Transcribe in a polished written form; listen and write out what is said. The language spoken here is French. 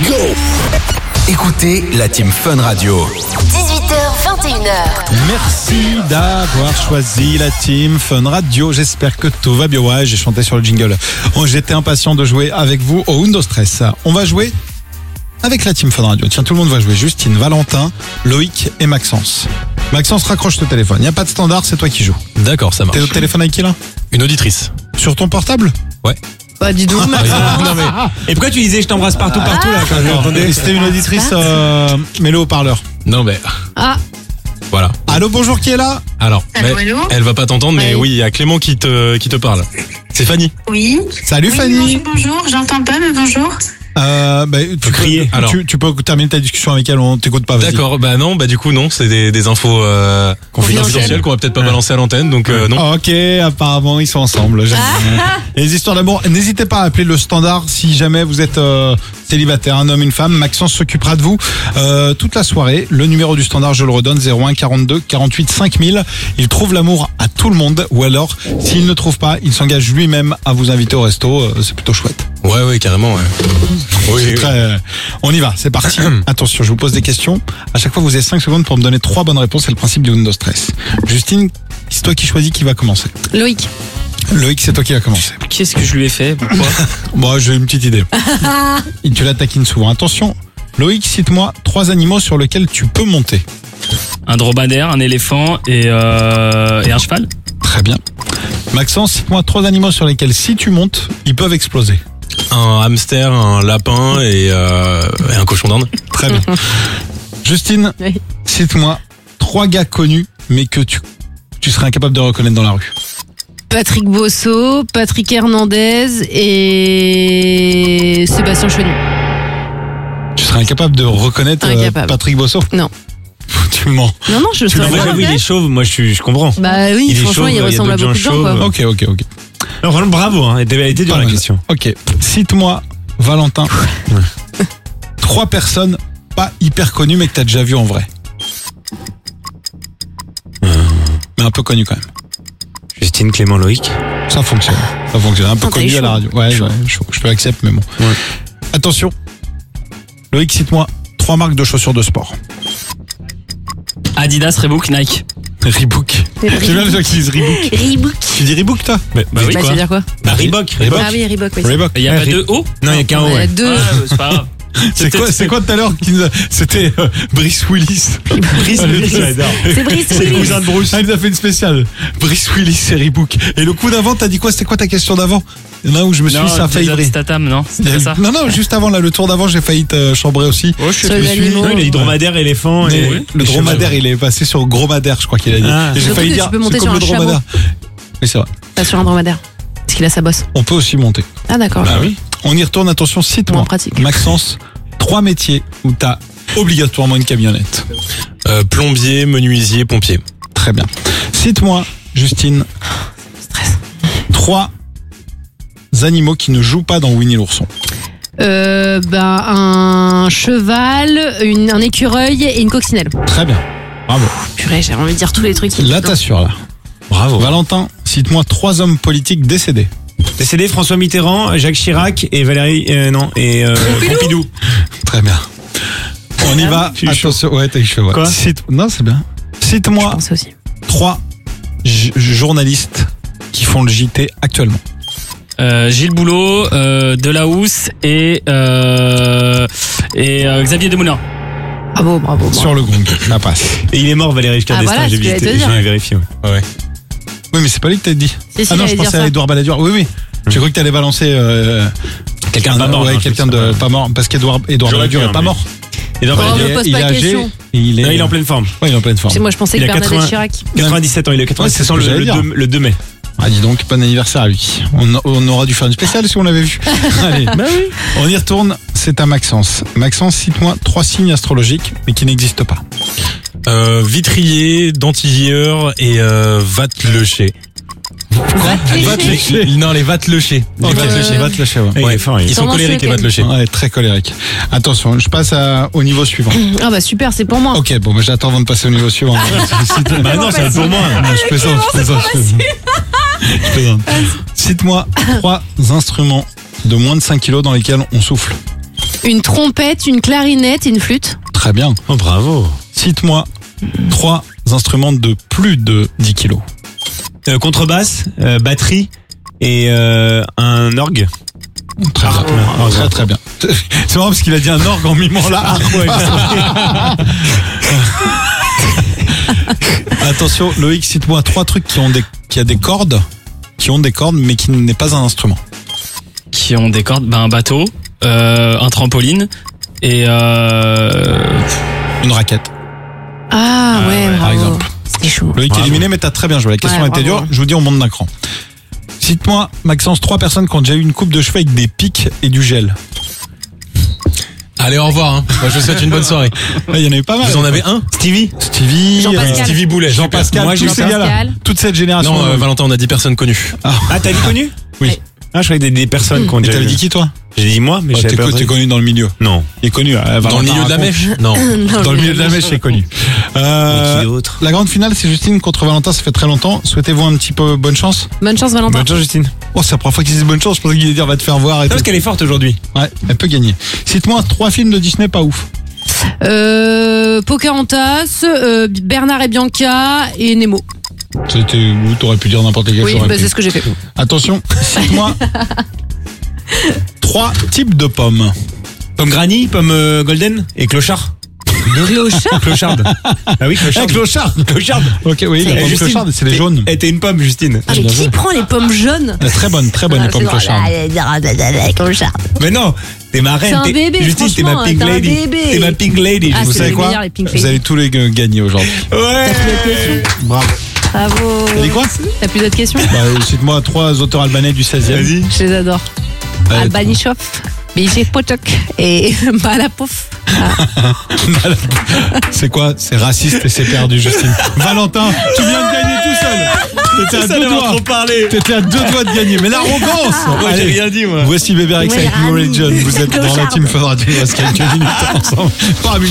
Go! Écoutez la Team Fun Radio. 18h, 21h. Merci d'avoir choisi la Team Fun Radio. J'espère que tout va bien. Ouais, j'ai chanté sur le jingle. J'étais impatient de jouer avec vous au Undo Stress. On va jouer avec la Team Fun Radio. Tiens, tout le monde va jouer. Justine, Valentin, Loïc et Maxence. Maxence, raccroche ton téléphone. Il n'y a pas de standard, c'est toi qui joues. D'accord, ça marche. T'es au téléphone avec qui là? Une auditrice. Sur ton portable? Ouais. Bah dis donc, Maxence. Non, mais... Et pourquoi tu disais je t'embrasse partout là quand je l'entendais? C'était une auditrice, mets-le au parleur. Non, mais Ah, voilà. Allô, bonjour, qui est là? Alors, Allô, mais allô. elle va pas t'entendre, mais Oui. oui, il y a Clément qui te parle. C'est Fanny. Oui. Salut Oui, Fanny. bonjour, j'entends pas, mais bonjour. Tu crier. peux, Alors. tu peux terminer ta discussion avec elle, on t'écoute pas. Vas-y. D'accord, bah non, bah du coup non, c'est des infos confidentielles qu'on va peut-être pas balancer à l'antenne, donc non. Ok, apparemment ils sont ensemble. J'aime bien. Et les histoires d'amour, n'hésitez pas à appeler le standard si jamais vous êtes célibataire, un homme, une femme. Maxence s'occupera de vous toute la soirée. Le numéro du standard, je le redonne, 01 42 48 5000. Il trouve l'amour à tout le monde, ou alors s'il ne trouve pas, il s'engage lui-même à vous inviter au resto. C'est plutôt chouette. Ouais, carrément, ouais. C'est très... On y va, c'est parti. Attention, je vous pose des questions. À chaque fois, vous avez 5 secondes pour me donner 3 bonnes réponses. C'est le principe du Undo Stress. Justine, c'est toi qui choisis qui va commencer. Loïc. Loïc, c'est toi qui va commencer. Qu'est-ce que je lui ai fait? Pourquoi? Bon, j'ai une petite idée. Et tu la taquines souvent. Attention, Loïc, cite-moi 3 animaux sur lesquels tu peux monter. Un dromadaire, un éléphant et un cheval. Très bien. Maxence, cite-moi 3 animaux sur lesquels si tu montes, ils peuvent exploser. Un hamster, un lapin et un cochon d'Inde. Très bien. Justine, Oui. cite-moi 3 gars connus, mais que tu serais incapable de reconnaître dans la rue. Patrick Bosso, Patrick Hernandez et Sébastien Chenu. Tu serais incapable de reconnaître Incapable. Patrick Bosso? Non. Tu mens. Non, je Non, sais moi pas. j'avoue, il est chauve, moi je comprends. Bah oui, Il est franchement, chauve, il il y a ressemble à d'autres beaucoup de gens gens, quoi. chauves. Ok. Non, vraiment, bravo, hein. Elle était dure Pas la mal. question. Ok. Cite-moi, Valentin, 3 personnes pas hyper connues, mais que t'as déjà vues en vrai. Mais un peu connues quand même. Justine, Clément, Loïc. Ça fonctionne. Un peu Attends, connu t'es à la chaud. radio. Ouais, je peux accepter, mais bon. Ouais. Attention. Loïc, cite-moi 3 marques de chaussures de sport. Adidas, Reebok, Nike. Reebok. J'aime bien les gens qui disent Reebok. Reebok. Tu dis Reebok, toi? Bah oui, Bah, tu quoi. veux dire quoi? Bah Reebok. Ah oui, Reebok, oui. Reebok. Il y a pas de O? Non, il y a qu'un O, Il y a ouais. 2. C'est pas grave. C'est quoi tout à l'heure qui nous a... C'était Brice Willis. Brice Willis, j'adore. C'est Brice C'est le Willis. cousin de Bruce. Ah, il nous a fait une spéciale. Brice Willis et Reebok. Et le coup d'avant, t'as dit quoi? C'était quoi ta question d'avant? Il y en a où je me suis dit, ça a failli Jason Statham, non? C'était pas ça? Non, juste avant, là, le tour d'avant, j'ai failli te chambrer aussi. Oh, je suis Sur les animaux. Non, il a dit dromadaire, éléphant Mais et... le dromadaire, il est passé sur dromadaire, je crois qu'il a dit. Ah. Et j'ai Surtout failli que dire, tu peux monter c'est comme sur le un dromadaire. Oui, c'est vrai. Pas sur un dromadaire. Parce qu'il a sa bosse. On peut aussi monter. Ah d'accord. Bah oui. On y retourne, attention, cite-moi. Moins pratique. Maxence, 3 métiers où t'as obligatoirement une camionnette. Plombier, menuisier, pompier. Très bien. Cite-moi, Justine, Stress. 3 animaux qui ne jouent pas dans Winnie l'ourson. Un cheval, un écureuil et une coccinelle. Très bien. Bravo. Purée, j'ai envie de dire tous les trucs. Là, t'assures, là. Bravo. Valentin, cite-moi 3 hommes politiques décédés. Décédé François Mitterrand, Jacques Chirac et Valérie... Pompidou. Très bien. On y va. j'ai eu chaud. Attention. Ouais, t'as eu chaud. Ouais. Quoi Non, c'est bien. Je Cite-moi pensais aussi. 3 journalistes qui font le JT actuellement. Gilles Boulot, Delahousse et Xavier Demoulin. Bravo. Sur le gong, ça passe. Et il est mort, Valéry Giscard Ah, d'Estaing, voilà, j'ai ce que j'allais visité, te dire. j'ai vérifié. Ouais. Oui, mais c'est pas lui que t'as dit. Si, Ah non, je j'allais dire pensais à ça. Édouard Balladur. Oui. J'ai cru que t'allais balancer Quelqu'un de pas mort. Ouais, non, quelqu'un je sais de pas. pas mort. Parce qu'Édouard J'aurais Balladur pu, est pas mais- mort. Et donc, Oh, il me est- pose Il pas est de âgé. questions. Et il est... Non, il est en pleine forme. Ouais, il est en pleine forme. Moi, je pensais Il que a Bernadette 80. Chirac. 97 ans, il est 97 c'est ce ans que j'allais dire. le 2 mai. Ah, dis donc, bon anniversaire à lui. On aura dû faire une spéciale si on l'avait vu. Allez, on y retourne. C'est à Maxence. Maxence, cite-moi 3 signes astrologiques, mais qui n'existent pas. Vitrier, dentilleur et vatlecher. Vatlecher. Non, les vatlecher. Ok, va te lâcher, ouais. Il est fort, il Ils est sont Sûrement colériques, les ceux, quand vatlecher. Ouais, très colérique. Attention, je passe au niveau suivant. Ah bah super, c'est pour moi. Ok, bon, j'attends avant de passer au niveau suivant. Bah non, ça va être pour moi. Non, je plaisante. Je plaisante. Cite-moi 3 instruments de moins de 5 kilos dans lesquels on souffle. Une trompette, une clarinette et une flûte. Très bien. Oh, bravo. Cite-moi 3 instruments de plus de 10 kilos. Contrebasse, batterie et un orgue. Très bien. Très très bien. C'est marrant parce qu'il a dit un orgue en mimant là. Attention, Loïc, cite-moi 3 trucs qui ont des cordes mais qui n'est pas un instrument. Qui ont des cordes, un bateau, un trampoline et Une raquette, Ah ouais, par bravo. exemple. C'était chaud. Loïc éliminé, mais t'as très bien joué. La question Ouais, était bravo. dure. Je vous dis, on monte d'un cran. Cite-moi, Maxence, 3 personnes qui ont déjà eu une coupe de cheveux avec des pics et du gel. Allez, au revoir. Hein. Moi, je vous souhaite une bonne soirée. Il y en a eu pas mal. Vous en avez un? Stevie. Jean-Pascal. Stevie Boulet. Jean-Pascal, Moi, tous ces Jean-Pascal. gars-là. Toute cette génération. Non, Valentin, on a dit personne connue. Ah, t'as dit connu? Oui. Ah, je croyais des personnes qui ont Et déjà t'avais eu. dit qui, toi? J'ai dit moi, mais j'avais pas T'es connu dans le milieu. Non. Il est connu. Dans le milieu de la mèche? Non. Dans le milieu de la mèche, c'est connu. Qui d'autre? La grande finale, c'est Justine contre Valentin. Ça fait très longtemps. Souhaitez-vous un petit peu bonne chance? Bonne chance, Valentin. Bonne chance, Justine. Oh, c'est la première fois qu'il dit bonne chance. Je pensais qu'il allait dire va te faire voir. Et Non, tout. parce qu'elle est forte aujourd'hui. Ouais, elle peut gagner. Cite-moi 3 films de Disney pas ouf. Pocahontas, Bernard et Bianca et Nemo. C'était où? T'aurais pu dire n'importe quel. Oui, j'aurais pu. c'est ce que j'ai fait. Attention, cite-moi 3 types de pommes. Pomme granny, pomme golden et clochard. Clocharde. Ah oui, clochard. Clochard. Clochard. Ok, oui, les pommes Justine, clochardes, c'est les jaunes. T'es une pomme, Justine. Ah, mais qui prend les pommes jaunes? Très bonne les pommes clochardes. Mais non, t'es ma reine. C'est un t'es- bébé, Justine, t'es ma franchement, pink t'es un lady. bébé. T'es ma pink lady. Ah, Vous c'est savez les quoi? meilleurs, les Pink Vous Lady. allez tous les gagner aujourd'hui. Ouais. Bravo. Bravo. T'as dit quoi? T'as plus d'autres questions? Cite-moi 3 auteurs albanais du 16e. Vas-y. Je les adore. Albanichov, Bijé Potok et Malapouf. C'est quoi? C'est raciste et c'est perdu, Justine. Valentin, tu viens de gagner tout seul. T'étais à Ça 2 d'avoir doigts. trop parlé. T'étais à 2 doigts de gagner. Mais l'arrogance! Moi, j'ai Allez. rien dit, moi. Voici Bébé Rex avec New Religion. Vous êtes dans la team Fun Radio. Il reste quelques minutes ensemble. Pas